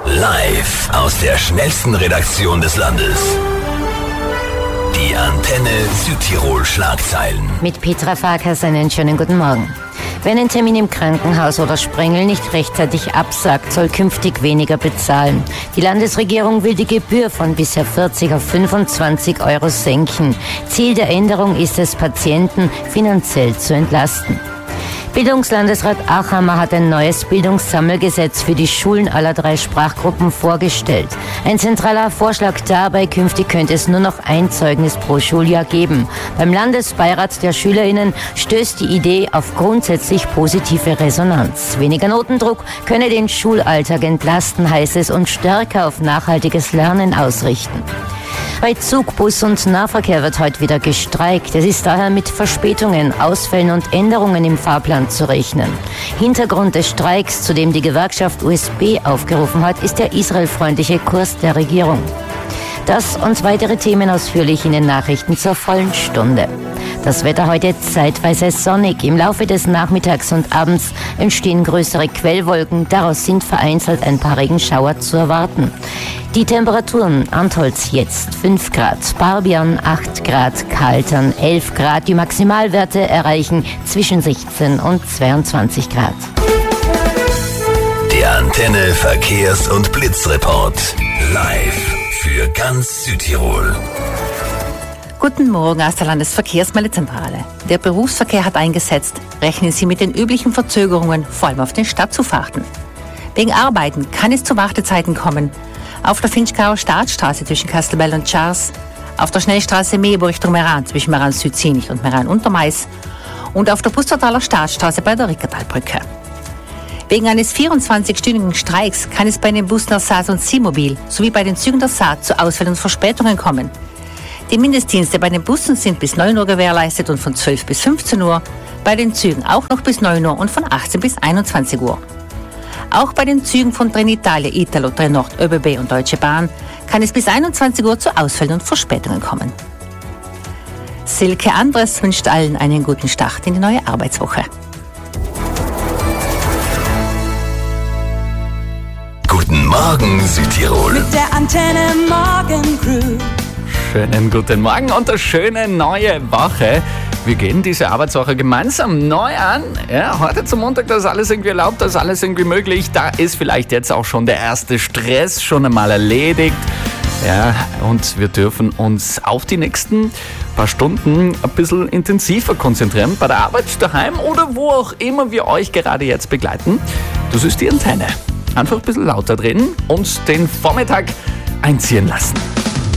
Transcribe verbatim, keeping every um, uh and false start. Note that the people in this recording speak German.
Live aus der schnellsten Redaktion des Landes. Die Antenne Südtirol Schlagzeilen. Mit Petra Farkas einen schönen guten Morgen. Wer einen Termin im Krankenhaus oder Sprengel nicht rechtzeitig absagt, soll künftig weniger bezahlen. Die Landesregierung will die Gebühr von bisher vierzig auf fünfundzwanzig Euro senken. Ziel der Änderung ist es, Patienten finanziell zu entlasten. Bildungslandesrat Achammer hat ein neues Bildungssammelgesetz für die Schulen aller drei Sprachgruppen vorgestellt. Ein zentraler Vorschlag dabei: künftig könnte es nur noch ein Zeugnis pro Schuljahr geben. Beim Landesbeirat der SchülerInnen stößt die Idee auf grundsätzlich positive Resonanz. Weniger Notendruck könne den Schulalltag entlasten, heißt es, und stärker auf nachhaltiges Lernen ausrichten. Bei Zug, Bus und Nahverkehr wird heute wieder gestreikt. Es ist daher mit Verspätungen, Ausfällen und Änderungen im Fahrplan zu rechnen. Hintergrund des Streiks, zu dem die Gewerkschaft U S B aufgerufen hat, ist der israelfreundliche Kurs der Regierung. Das und weitere Themen ausführlich in den Nachrichten zur vollen Stunde. Das Wetter heute zeitweise sonnig. Im Laufe des Nachmittags und Abends entstehen größere Quellwolken. Daraus sind vereinzelt ein paar Regenschauer zu erwarten. Die Temperaturen: Antholz jetzt fünf Grad, Barbian acht Grad, Kaltern elf Grad. Die Maximalwerte erreichen zwischen sechzehn und zweiundzwanzig Grad. Der Antenne Verkehrs- und Blitzreport. Live für ganz Südtirol. Guten Morgen aus der Landesverkehrsmeldezentrale. Der Berufsverkehr hat eingesetzt. Rechnen Sie mit den üblichen Verzögerungen, vor allem auf den Stadtzufahrten. Wegen Arbeiten kann es zu Wartezeiten kommen. Auf der Finchgauer Staatsstraße zwischen Kastelbell und Schars, auf der Schnellstraße Mebo Richtung Meran zwischen Meran Südzinich und Meran Untermais und auf der Pustertaler Staatsstraße bei der Rickertalbrücke. Wegen eines vierundzwanzigstündigen Streiks kann es bei den Bussen der S A S und Simobil sowie bei den Zügen der S A zu Ausfällen und Verspätungen kommen. Die Mindestdienste bei den Bussen sind bis neun Uhr gewährleistet und von zwölf bis fünfzehn Uhr, bei den Zügen auch noch bis neun Uhr und von achtzehn bis einundzwanzig Uhr. Auch bei den Zügen von Trenitalia, Italo, Trenord, ÖBB und Deutsche Bahn kann es bis einundzwanzig Uhr zu Ausfällen und Verspätungen kommen. Silke Andres wünscht allen einen guten Start in die neue Arbeitswoche. Guten Morgen Südtirol. Mit der Antenne Morgencrew. Schönen guten Morgen und eine schöne neue Woche. Wir gehen diese Arbeitswoche gemeinsam neu an. Ja, heute zum Montag, da ist alles irgendwie erlaubt, da ist alles irgendwie möglich. Da ist vielleicht jetzt auch schon der erste Stress schon einmal erledigt. Ja, und wir dürfen uns auf die nächsten paar Stunden ein bisschen intensiver konzentrieren. Bei der Arbeit, daheim oder wo auch immer wir euch gerade jetzt begleiten. Das ist die Antenne. Einfach ein bisschen lauter drehen und den Vormittag einziehen lassen.